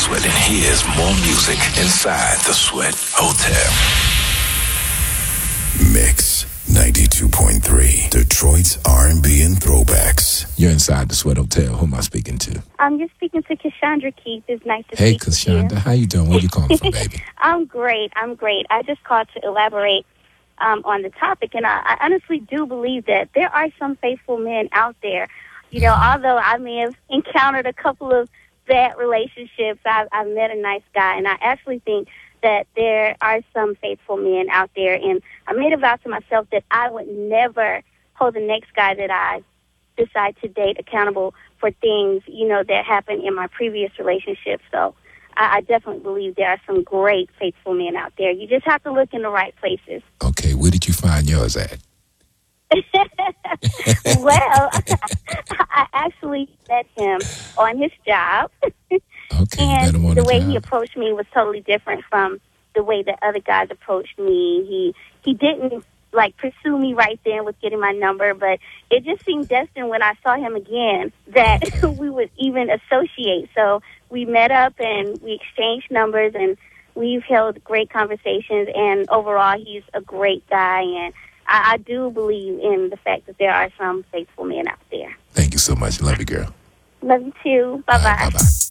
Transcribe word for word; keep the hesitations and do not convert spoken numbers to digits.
Sweat, and here's more music inside the Sweat Hotel. Mix ninety-two point three, Detroit's R and B and throwbacks. You're inside the Sweat Hotel. Who am I speaking to? I'm just speaking to Cassandra Keith. It's nice to hey, speak to you. Hey, Cassandra. How you doing? Where you calling from, baby? I'm great. I'm great. I just called to elaborate um, on the topic, and I, I honestly do believe that there are some faithful men out there. You know, mm-hmm. although I may have encountered a couple of bad relationships, I've, I've met a nice guy, and I actually think that there are some faithful men out there, and I made a vow to myself that I would never hold the next guy that I decide to date accountable for things, you know, that happened in my previous relationship. So I, I definitely believe there are some great faithful men out there. You just have to look in the right places. Okay, where did you find yours at? Well, I actually met him on his job. Okay, and you the way job. he approached me was totally different from the way that other guys approached me. He he didn't like pursue me right then with getting my number, but it just seemed destined when I saw him again that okay. we would even associate. So we met up and we exchanged numbers, and we've held great conversations. And overall, he's a great guy, and I, I do believe in the fact that there are some faithful men out there. Thank you so much. Love you, girl. Love you too. Bye bye. Bye bye.